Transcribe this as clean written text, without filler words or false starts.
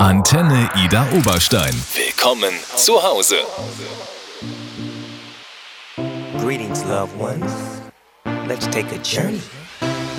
Antenne Ida Oberstein. Willkommen zu Hause. Greetings, loved ones. Let's take a journey.